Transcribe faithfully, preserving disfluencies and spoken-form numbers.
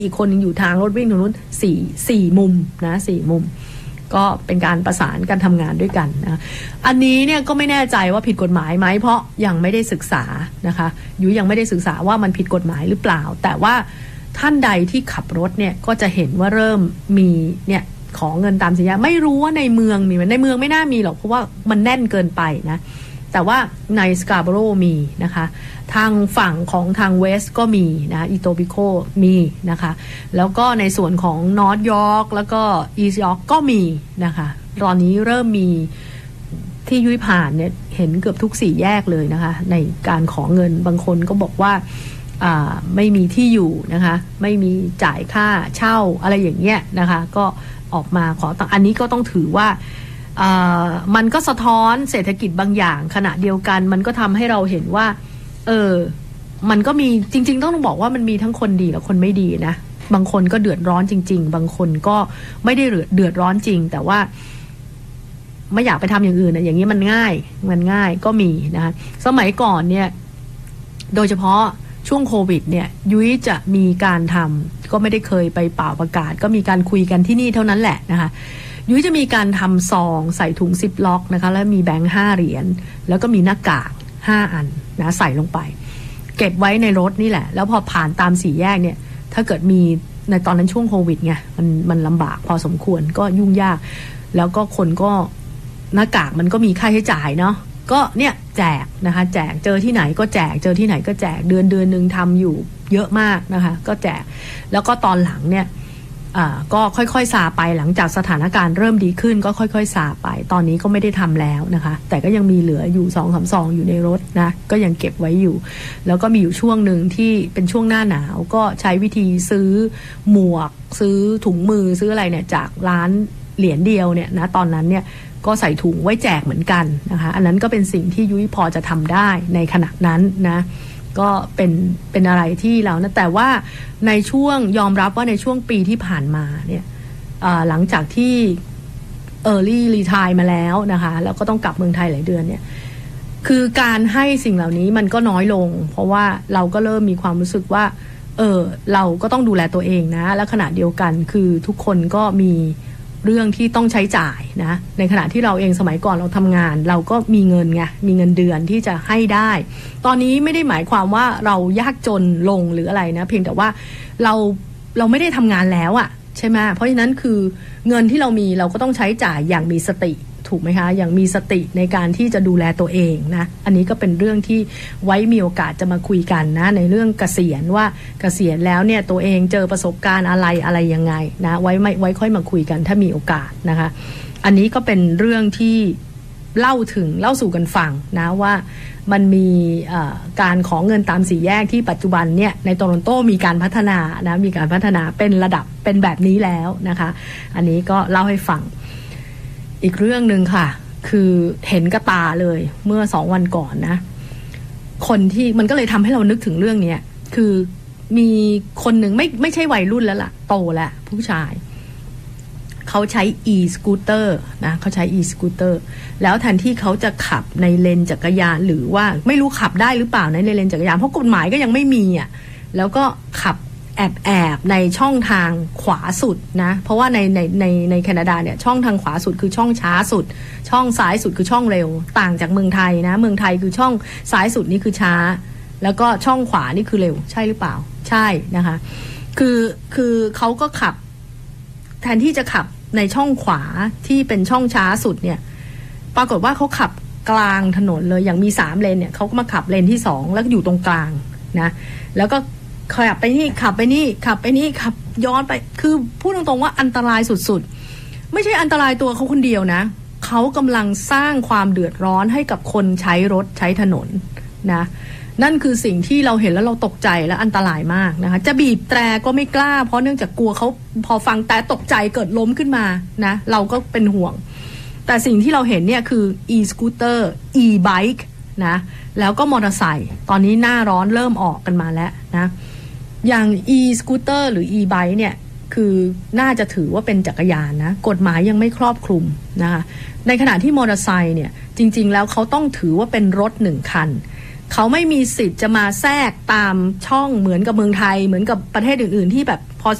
อีกคนนึงอยู่ทางรถวิ่งตรงนู้นสี่สี่มุมนะสี่มุมก็เป็นการประสานการทำงานด้วยกันนะอันนี้เนี่ยก็ไม่แน่ใจว่าผิดกฎหมายไหมเพราะยังไม่ได้ศึกษานะคะยุ้ยยังไม่ได้ศึกษาว่ามันผิดกฎหมายหรือเปล่าแต่ว่าท่านใดที่ขับรถเนี่ยก็จะเห็นว่าเริ่มมีเนี่ยขอเงินตามสัญญาไม่รู้ว่าในเมืองมีไหมในเมืองไม่น่ามีหรอกเพราะว่ามันแน่นเกินไปนะแต่ว่าในสกาโบโรมีนะคะทางฝั่งของทางเวสต์ก็มีนะอิโตบิโกมีนะคะแล้วก็ในส่วนของนอร์ทยอร์กแล้วก็อีสต์ยอร์กก็มีนะคะตอนนี้เริ่มมีที่ยุ้ยผ่านเนี่ยเห็นเกือบทุกสี่แยกเลยนะคะในการขอเงินบางคนก็บอกว่าอ่าไม่มีที่อยู่นะคะไม่มีจ่ายค่าเช่าอะไรอย่างเงี้ยนะคะก็ออกมาขอตังค์อันนี้ก็ต้องถือว่ามันก็สะท้อนเศรษฐกิจบางอย่างขณะเดียวกันมันก็ทำให้เราเห็นว่าเออมันก็มีจริงๆต้องบอกว่ามันมีทั้งคนดีและคนไม่ดีนะบางคนก็เดือดร้อนจริงๆบางคนก็ไม่ได้เดือดร้อนจริงแต่ว่าไม่อยากไปทำอย่างอื่นนะอย่างนี้มันง่ายมันง่ายก็มีนะสมัยก่อนเนี่ยโดยเฉพาะช่วงโควิดเนี่ยยุ้ยจะมีการทำก็ไม่ได้เคยไปเป่าประกาศก็มีการคุยกันที่นี่เท่านั้นแหละนะคะยุ้ยจะมีการทำซองใส่ถุงซิปล็อกนะคะแล้วมีแบงค์ห้าเหรียญแล้วก็มีหน้ากากห้าอันนะใส่ลงไปเก็บไว้ในรถนี่แหละแล้วพอผ่านตามสี่แยกเนี่ยถ้าเกิดมีในตอนนั้นช่วงโควิดไงมันมันลำบากพอสมควรก็ยุ่งยากแล้วก็คนก็หน้ากากมันก็มีค่าใช้จ่ายเนาะก็เนี่ยแจกนะคะแจกเจอที่ไหนก็แจกเจอที่ไหนก็แจกเดือนเดือนนึงทำอยู่เยอะมากนะคะก็แจกแล้วก็ตอนหลังเนี่ยอ่าก็ค่อยๆซาไปหลังจากสถานการณ์เริ่มดีขึ้นก็ค่อยๆซาไปตอนนี้ก็ไม่ได้ทำแล้วนะคะแต่ก็ยังมีเหลืออยู่ สองสาม ซองอยู่ในรถนะก็ยังเก็บไว้อยู่แล้วก็มีอยู่ช่วงหนึ่งที่เป็นช่วงหน้าหนาวก็ใช้วิธีซื้อหมวกซื้อถุงมือซื้ออะไรเนี่ยจากร้านเหรียญเดียวเนี่ยนะตอนนั้นเนี่ยก็ใส่ถุงไว้แจกเหมือนกันนะคะอันนั้นก็เป็นสิ่งที่ยุ้ยพอจะทำได้ในขณะนั้นนะก็เป็นเป็นอะไรที่เรานะแต่ว่าในช่วงยอมรับว่าในช่วงปีที่ผ่านมาเนี่ยหลังจากที่ early retire มาแล้วนะคะแล้วก็ต้องกลับเมืองไทยหลายเดือนเนี่ยคือการให้สิ่งเหล่านี้มันก็น้อยลงเพราะว่าเราก็เริ่มมีความรู้สึกว่าเออเราก็ต้องดูแลตัวเองนะและขณะเดียวกันคือทุกคนก็มีเรื่องที่ต้องใช้จ่ายนะในขณะที่เราเองสมัยก่อนเราทำงานเราก็มีเงินไงมีเงินเดือนที่จะให้ได้ตอนนี้ไม่ได้หมายความว่าเรายากจนลงหรืออะไรนะเพียงแต่ว่าเราเราไม่ได้ทำงานแล้วอะใช่ไหมเพราะฉะนั้นคือเงินที่เรามีเราก็ต้องใช้จ่ายอย่างมีสติถูกไหมคะอย่างมีสติในการที่จะดูแลตัวเองนะอันนี้ก็เป็นเรื่องที่ไว้มีโอกาสจะมาคุยกันนะในเรื่องเกษียณว่าเกษียณแล้วเนี่ยตัวเองเจอประสบการณ์อะไรอะไรยังไงนะไว้ไม่ไว้ค่อยมาคุยกันถ้ามีโอกาสนะคะอันนี้ก็เป็นเรื่องที่เล่าถึงเล่าสู่กันฟังนะว่ามันมีการขอเงินตามสี่แยกที่ปัจจุบันเนี่ยในโตรอนโตมีการพัฒนานะมีการพัฒนาเป็นระดับเป็นแบบนี้แล้วนะคะอันนี้ก็เล่าให้ฟังอีกเรื่องหนึ่งค่ะคือเห็นกระตาเลยเมื่อสองวันก่อนนะคนที่มันก็เลยทำให้เรานึกถึงเรื่องนี้คือมีคนหนึ่งไม่ไม่ใช่วัยรุ่นแล้วล่ะโตแล้วผู้ชายเขาใช้ e-scooter นะเขาใช้ e-scooter แล้วแทนที่เขาจะขับในเลนจักรยานหรือว่าไม่รู้ขับได้หรือเปล่าในเลนจักรยานเพราะกฎหมายก็ยังไม่มีอ่ะแล้วก็ขับแอบแอบในช่องทางขวาสุดนะเพราะว่าในในในในแคนาดาเนี่ยช่องทางขวาสุดคือช่องช้าสุดช่องซ้ายสุดคือช่องเร็วต่างจากเมืองไทยนะเมืองไทยคือช่องซ้ายสุดนี่คือช้าแล้วก็ช่องขวานี่คือเร็วใช่หรือเปล่าใช่นะคะคือคือเขาก็ขับแทนที่จะขับในช่องขวาที่เป็นช่องช้าสุดเนี่ยปรากฏว่าเขาขับกลางถนนเลยอย่างมีสามเลนเนี่ยเขาก็มาขับเลนที่สองแล้วก็อยู่ตรงกลางนะแล้วก็ขับไปนี่ขับไปนี่ขับไปนี่ขับย้อนไปคือพูดตรงๆว่าอันตรายสุดๆไม่ใช่อันตรายตัวเขาคนเดียวนะเขากำลังสร้างความเดือดร้อนให้กับคนใช้รถใช้ถนนนะนั่นคือสิ่งที่เราเห็นแล้วเราตกใจและอันตรายมากนะคะจะบีบแตรก็ไม่กล้าเพราะเนื่องจากกลัวเขาพอฟังแต่ตกใจเกิดล้มขึ้นมานะเราก็เป็นห่วงแต่สิ่งที่เราเห็นเนี่ยคือ e-scooter e-bike นะแล้วก็มอเตอร์ไซค์ตอนนี้หน้าร้อนเริ่มออกกันมาแล้วนะอย่าง e-scooter หรือ e-bike เนี่ยคือน่าจะถือว่าเป็นจักรยานนะกฎหมายยังไม่ครอบคลุมนะคะในขณะที่มอเตอร์ไซค์เนี่ยจริงๆแล้วเขาต้องถือว่าเป็นรถหนึ่งคันเขาไม่มีสิทธิ์จะมาแทรกตามช่องเหมือนกับเมืองไทยเหมือนกับประเทศอื่นๆที่แบบพอ